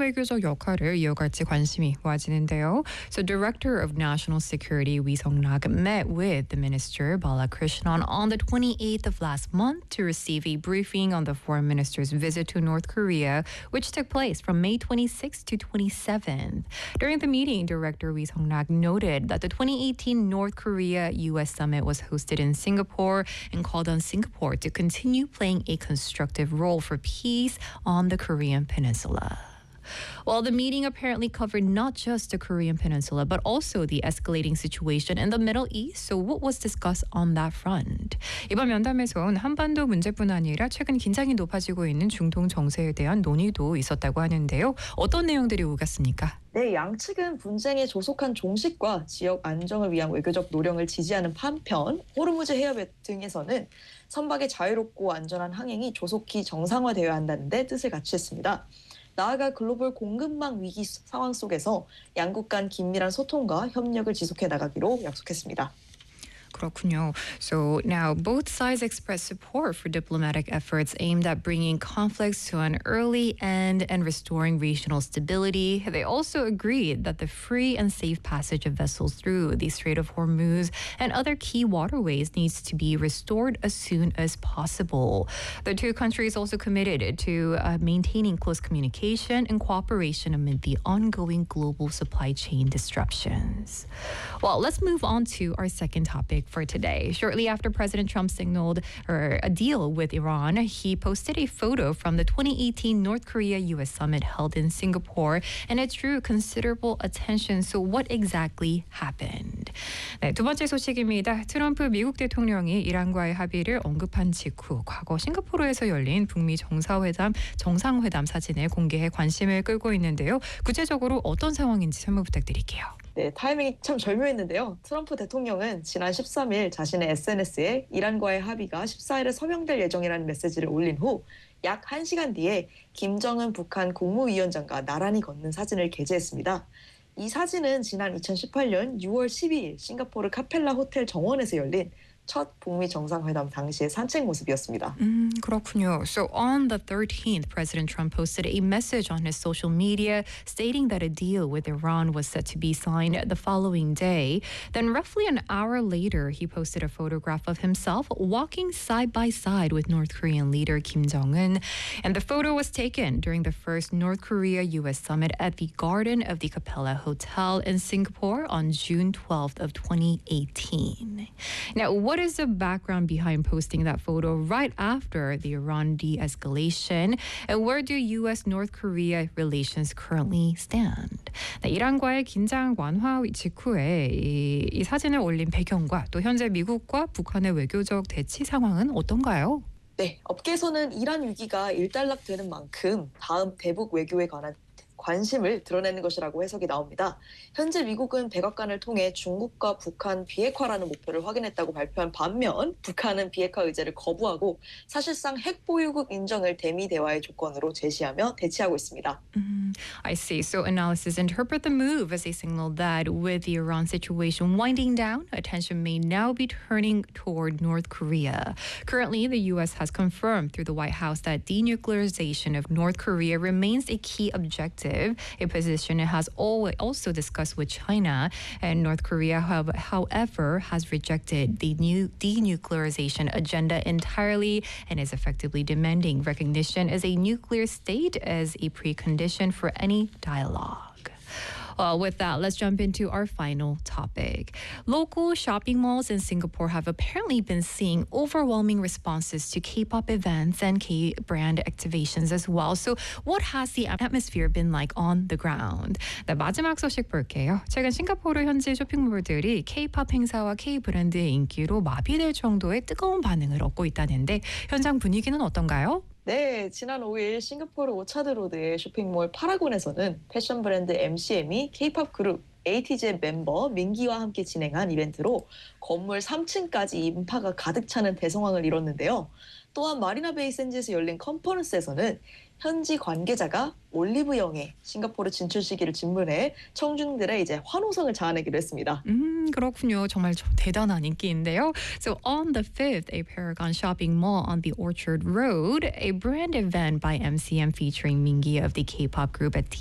외교적 역할을 이어갈지 관심이 모아지는데요. So Director of National Security Wee Seong-rak met with the Minister Balakrishnan on the 28th of last month to receive a briefing on the foreign minister's visit to North Korea, which took place from May 26th to 27th. During the meeting, Director Wee Seong-rak noted that the 2018 North Korea-U.S. summit was hosted in Singapore and called on Singapore to continue playing a constructive role for peace on the Korean Peninsula. Well, the meeting apparently covered not just the Korean Peninsula, but also the escalating situation in the Middle East. So what was discussed on that front? 이번 면담에선 한반도 문제뿐 아니라 최근 긴장이 높아지고 있는 중동 정세에 대한 논의도 있었다고 하는데요. 어떤 내용들이 오갔습니까? 네, 양측은 분쟁의 조속한 종식과 지역 안정을 위한 외교적 노력을 지지하는 한편 호르무즈 해협 등에서는 선박의 자유롭고 안전한 항행이 조속히 정상화되어야 한다는 데 뜻을 같이 했습니다. 나아가 글로벌 공급망 위기 상황 속에서 양국 간 긴밀한 소통과 협력을 지속해 나가기로 약속했습니다. 그렇군요. So now both sides express support for diplomatic efforts aimed at bringing conflicts to an early end and restoring regional stability. They also agreed that the free and safe passage of vessels through the Strait of Hormuz and other key waterways needs to be restored as soon as possible. The two countries also committed to maintaining close communication and cooperation amid the ongoing global supply chain disruptions. Well, let's move on to our second topic for today. Shortly after President Trump signaled a deal with Iran, he posted a photo from the 2018 North Korea-U.S. summit held in Singapore, and it drew considerable attention. So what exactly happened? 네, 두 번째 소식입니다. 트럼프 미국 대통령이 이란과의 합의를 언급한 직후 과거 싱가포르에서 열린 북미 정상회담 사진을 공개해 관심을 끌고 있는데요. 구체적으로 어떤 상황인지 설명 부탁드릴게요. 네, 타이밍이 참 절묘했는데요. 트럼프 대통령은 지난 13일 자신의 SNS에 이란과의 합의가 14일에 서명될 예정이라는 메시지를 올린 후 약 1시간 뒤에 김정은 북한 국무위원장과 나란히 걷는 사진을 게재했습니다. 이 사진은 지난 2018년 6월 12일 싱가포르 카펠라 호텔 정원에서 열린 첫 북미 정상회담 당시의 산책 모습이었습니다. 그렇군요. So on the 13th, President Trump posted a message on his social media stating that a deal with Iran was set to be signed the following day. Then roughly an hour later, he posted a photograph of himself walking side by side with North Korean leader Kim Jong-un. And the photo was taken during the first North Korea-U.S. summit at the Garden of the Capella Hotel in Singapore on June 12th of 2018. Now, what is the background behind posting that photo right after the Iran de-escalation? And where do U.S.-North Korea relations currently stand? 네, 이란과의 긴장 완화 직후에 이 사진을 올린 배경과 또 현재 미국과 북한의 외교적 대치 상황은 어떤가요? 네, 업계에서는 이란 위기가 일단락되는 만큼 다음 대북 외교에 관한 관심을 드러내는 것이라고 해석이 나옵니다. 현재 미국은 백악관을 통해 중국과 북한 비핵화라는 목표를 확인했다고 발표한 반면 북한은 비핵화 의제를 거부하고 사실상 핵 보유국 인정을 대미 대화의 조건으로 제시하며 대치하고 있습니다. I see. So analysts interpret the move as a signal that with the Iran situation winding down, attention may now be turning toward North Korea. Currently, the U.S. has confirmed through the White House that denuclearization of North Korea remains a key objective, a position it has also discussed with China. And North Korea, however, has rejected the new denuclearization agenda entirely and is effectively demanding recognition as a nuclear state as a precondition for any dialogue. Well, with that, let's jump into our final topic. Local shopping malls in Singapore have apparently been seeing overwhelming responses to K-pop events and K-brand activations as well. So what has the atmosphere been like on the ground? 네, 마지막 소식 볼게요. 최근 싱가포르 현지 쇼핑몰들이 K-pop 행사와 K-브랜드의 인기로 마비될 정도의 뜨거운 반응을 얻고 있다는데 현장 분위기는 어떤가요? 네, 지난 5일 싱가포르 오차드 로드의 쇼핑몰 파라곤에서는 패션 브랜드 MCM이 K-팝 그룹 ATG의 멤버 민기와 함께 진행한 이벤트로 건물 3층까지 인파가 가득 차는 대성황을 이뤘는데요. 또한 마리나 베이 샌즈에서 열린 컨퍼런스에서는 현지 관계자가 올리브영의 싱가포르 진출 시기를 질문해 청중들의 이제 환호성을 자아내기로 했습니다. 그렇군요. 정말 대단한 인기인데요. So on the 5th, a Paragon shopping mall on the Orchard Road, a brand event by MCM featuring Mingi of the K-pop group